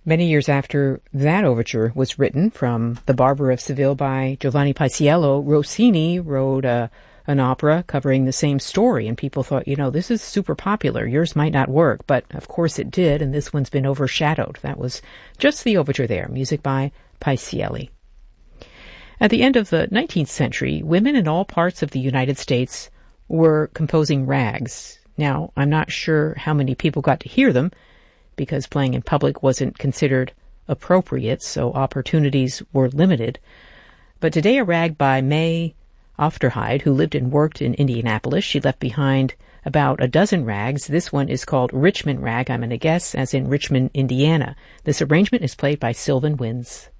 Many years after that overture was written from The Barber of Seville by Giovanni Paisiello, Rossini wrote an opera covering the same story, and people thought, this is super popular. Yours might not work, but of course it did, and this one's been overshadowed. That was just the overture there, music by Paisiello. At the end of the 19th century, women in all parts of the United States were composing rags. Now, I'm not sure how many people got to hear them, because playing in public wasn't considered appropriate, so opportunities were limited. But today a rag by May Ofterhide, who lived and worked in Indianapolis. She left behind about a dozen rags. This one is called Richmond Rag, I'm going to guess, as in Richmond, Indiana. This arrangement is played by Sylvan Winds.